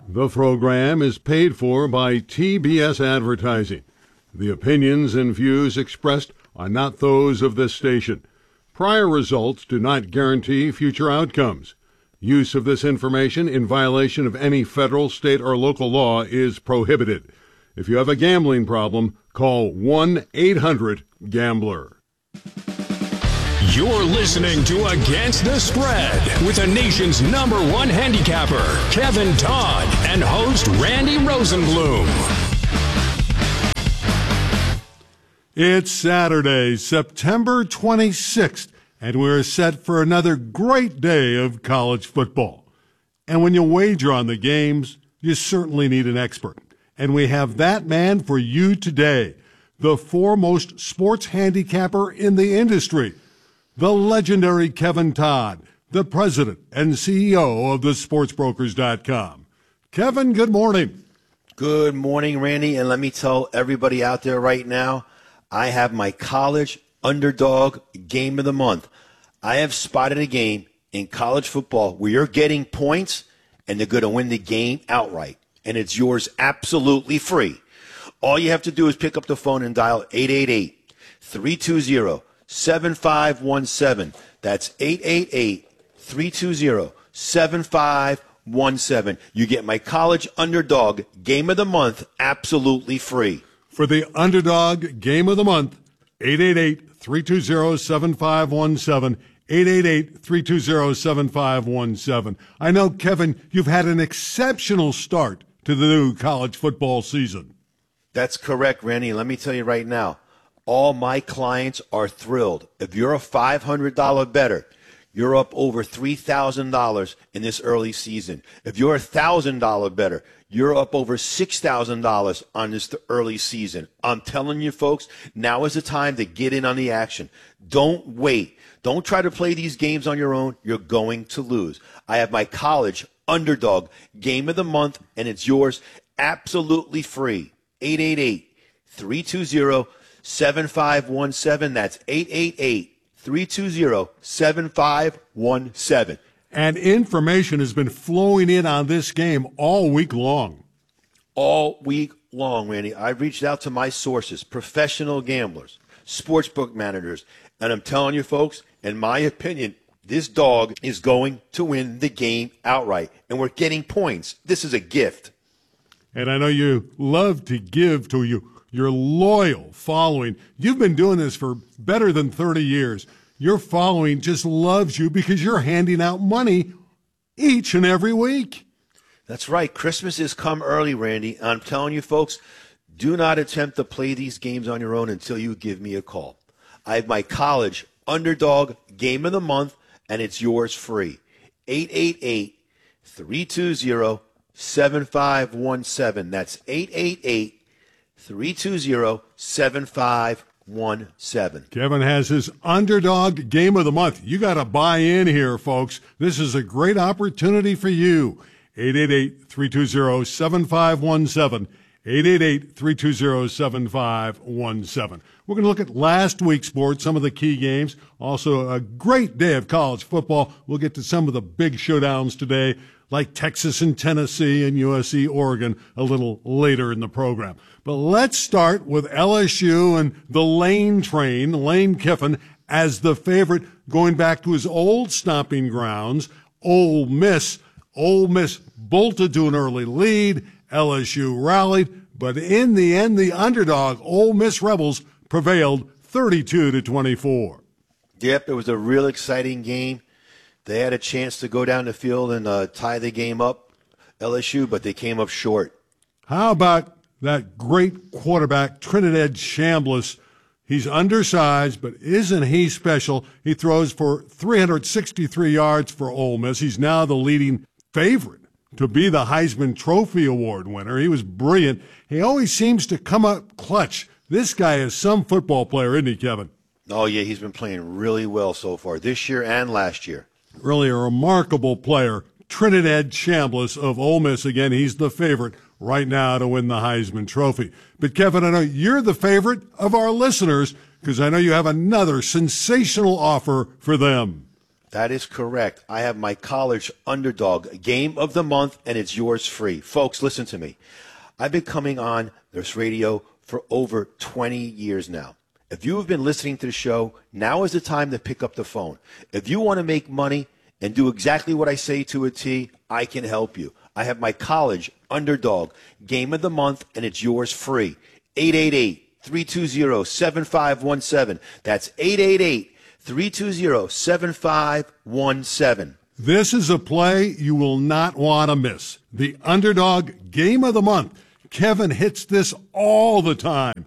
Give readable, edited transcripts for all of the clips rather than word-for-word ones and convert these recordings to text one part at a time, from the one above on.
The program is paid for by TBS Advertising. The opinions and views expressed are not those of this station. Prior results do not guarantee future outcomes. Use of this information in violation of any federal, state, or local law is prohibited. If you have a gambling problem, call 1-800-GAMBLER. You're listening to Against the Spread with the nation's #1 handicapper, Kevin Todd, and host Randy Rosenblum. It's Saturday, September 26th, and we're set for another great day of college football. And when you wager on the games, you certainly need an expert. And we have that man for you today, the foremost sports handicapper in the industry, the legendary Kevin Todd, the president and CEO of thesportsbrokers.com. Kevin, good morning. Good morning, Randy. And let me tell everybody out there right now, I have my college underdog game of the month. I have spotted a game in college football where you're getting points and they're going to win the game outright. And it's yours absolutely free. All you have to do is pick up the phone and dial 888-320-7517. That's 888-320-7517. You get my college underdog game of the month absolutely free. For the underdog game of the month, 888-320-7517, 888-320-7517. I know, Kevin, you've had an exceptional start to the new college football season. That's correct, Randy. Let me tell you right now, all my clients are thrilled. If you're a $500 bettor, you're up over $3,000 in this early season. If you're a $1,000 bettor, you're up over $6,000 on this early season. I'm telling you, folks, now is the time to get in on the action. Don't wait. Don't try to play these games on your own. You're going to lose. I have my college underdog game of the month, and it's yours absolutely free. 888-320-7517. That's 888-320-7517. And information has been flowing in on this game all week long. All week long, Randy. I reached out to my sources, professional gamblers, sportsbook managers, and I'm telling you, folks, in my opinion, this dog is going to win the game outright, and we're getting points. This is a gift. And I know you love to give to your loyal following. You've been doing this for better than 30 years. Your following just loves you because you're handing out money each and every week. That's right. Christmas has come early, Randy. I'm telling you, folks, do not attempt to play these games on your own until you give me a call. I have my college underdog game of the month, and it's yours free. 888-320-7517. That's 888-320-7517. Kevin has his underdog game of the month. You got to buy in here, folks. This is a great opportunity for you. 888-320-7517. 888-320-7517. We're going to look at last week's sports, some of the key games. Also, a great day of college football. We'll get to some of the big showdowns today, like Texas and Tennessee and USC, Oregon, a little later in the program. But let's start with LSU and the Lane train, Lane Kiffin, as the favorite, going back to his old stomping grounds, Ole Miss. Ole Miss bolted to an early lead. LSU rallied, but in the end, the underdog, Ole Miss Rebels, prevailed 32-24. Yep, it was a real exciting game. They had a chance to go down the field and tie the game up, LSU, but they came up short. How about that great quarterback, Trinidad Chambliss? He's undersized, but isn't he special? He throws for 363 yards for Ole Miss. He's now the leading favorite to be the Heisman Trophy Award winner. He was brilliant. He always seems to come up clutch. This guy is some football player, isn't he, Kevin? Oh, yeah, he's been playing really well so far this year and last year. Really a remarkable player. Trinidad Chambliss of Ole Miss. Again, he's the favorite right now to win the Heisman Trophy. But, Kevin, I know you're the favorite of our listeners because I know you have another sensational offer for them. That is correct. I have my college underdog game of the month, and it's yours free. Folks, listen to me. I've been coming on this radio for over 20 years now. If you have been listening to the show, now is the time to pick up the phone. If you want to make money and do exactly what I say to a T, I can help you. I have my college underdog game of the month, and it's yours free. 888-320-7517. That's 888-320-7517. This is a play you will not want to miss. The underdog game of the month. Kevin hits this all the time.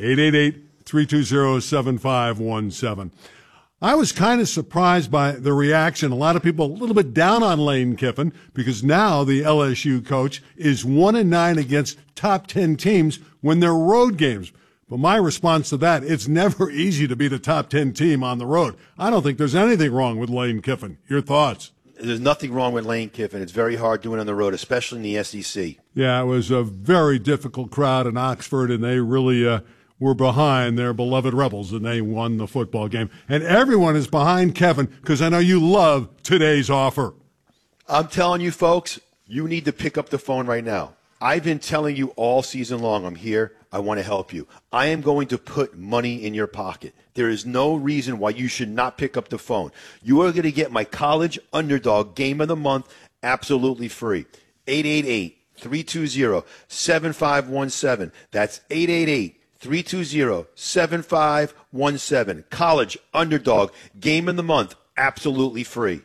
888-320-7517. I was kind of surprised by the reaction. A lot of people a little bit down on Lane Kiffin because now the LSU coach is 1-9 against top 10 teams when they're road games. But my response to that, it's never easy to beat a top 10 team on the road. I don't think there's anything wrong with Lane Kiffin. Your thoughts? There's nothing wrong with Lane Kiffin. It's very hard doing it on the road, especially in the SEC. Yeah, it was a very difficult crowd in Oxford, and they really were behind their beloved Rebels, and they won the football game. And everyone is behind Kevin because I know you love today's offer. I'm telling you, folks, you need to pick up the phone right now. I've been telling you all season long, I'm here. I want to help you. I am going to put money in your pocket. There is no reason why you should not pick up the phone. You are going to get my college underdog game of the month absolutely free. 888-320-7517. That's 888-320-7517. College underdog game of the month absolutely free.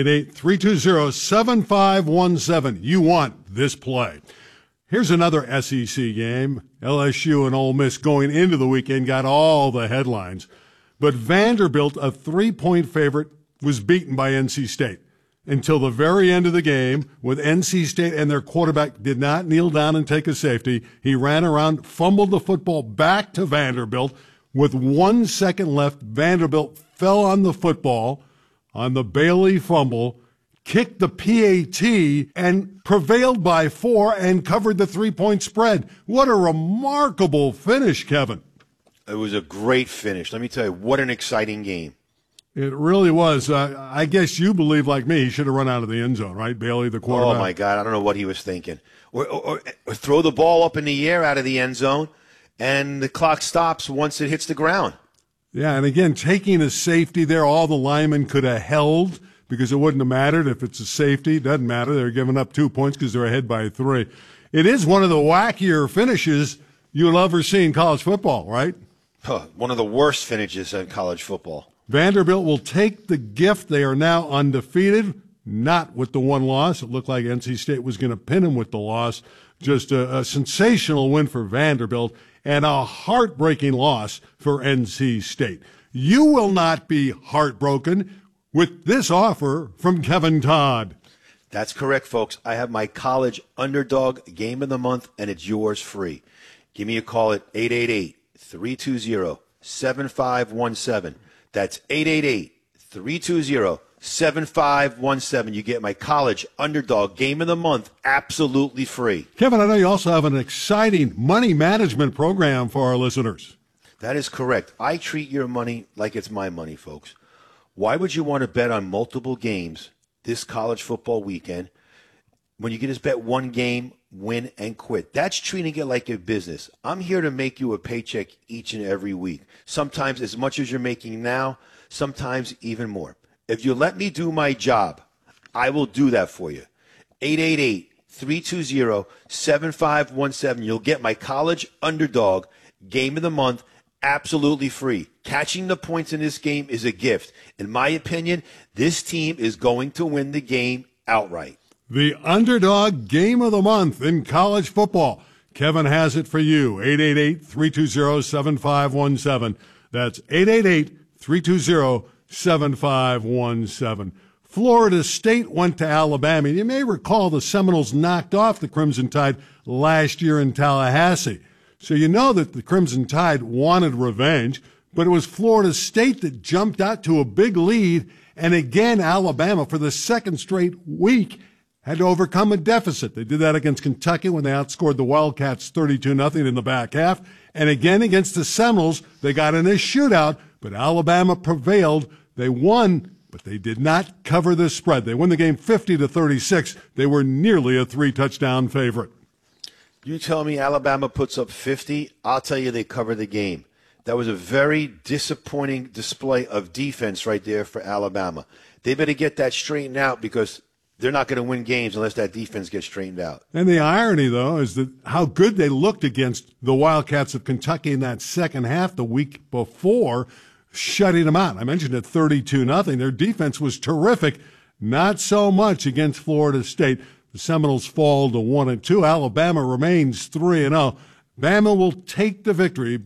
888-320-7517. You want this play. Here's another SEC game. LSU and Ole Miss going into the weekend got all the headlines. But Vanderbilt, a 3-point favorite, was beaten by NC State until the very end of the game with NC State and their quarterback did not kneel down and take a safety. He ran around, fumbled the football back to Vanderbilt. With 1 second left, Vanderbilt fell on the football on the Bailey fumble, kicked the PAT, and prevailed by 4 and covered the 3-point spread. What a remarkable finish, Kevin. It was a great finish. Let me tell you, what an exciting game. It really was. I guess you believe, like me, he should have run out of the end zone, right, Bailey, the quarterback? Oh, my God. I don't know what he was thinking. Or throw the ball up in the air out of the end zone, and the clock stops once it hits the ground. Yeah, and again, taking a safety there, all the linemen could have held because it wouldn't have mattered if it's a safety. It doesn't matter. They're giving up 2 points because they're ahead by 3. It is one of the wackier finishes you'll ever see in college football, right? One of the worst finishes in college football. Vanderbilt will take the gift. They are now undefeated, not with the one loss. It looked like NC State was going to pin them with the loss. Just a sensational win for Vanderbilt and a heartbreaking loss for NC State. You will not be heartbroken with this offer from Kevin Todd. That's correct, folks. I have my college underdog game of the month, and it's yours free. Give me a call at 888-320-7517. That's 888-320-7517. You get my college underdog game of the month absolutely free. Kevin, I know you also have an exciting money management program for our listeners. That is correct. I treat your money like it's my money, folks. Why would you want to bet on multiple games this college football weekend when you can just bet one game, win, and quit? That's treating it like a business. I'm here to make you a paycheck each and every week, sometimes as much as you're making now, sometimes even more. If you let me do my job, I will do that for you. 888-320-7517. You'll get my college underdog game of the month absolutely free. Catching the points in this game is a gift. In my opinion, this team is going to win the game outright. The underdog game of the month in college football. Kevin has it for you. 888-320-7517. That's 888-320-7517. Florida State went to Alabama. You may recall the Seminoles knocked off the Crimson Tide last year in Tallahassee. So you know that the Crimson Tide wanted revenge, but it was Florida State that jumped out to a big lead, and again Alabama, for the second straight week, had to overcome a deficit. They did that against Kentucky when they outscored the Wildcats 32-0 in the back half, and again against the Seminoles, they got in a shootout, but Alabama prevailed. They won but they did not cover the spread. They won the game 50-36. They were nearly a 3-touchdown favorite. You tell me Alabama puts up 50, I'll tell you they cover the game. That was a very disappointing display of defense right there for Alabama. They better get that straightened out because they're not going to win games unless that defense gets straightened out. And the irony, though, is that how good they looked against the Wildcats of Kentucky in that second half the week before, shutting them out. I mentioned it 32-0. Their defense was terrific. Not so much against Florida State. The Seminoles fall to 1-2. Alabama remains 3-0. Bama will take the victory.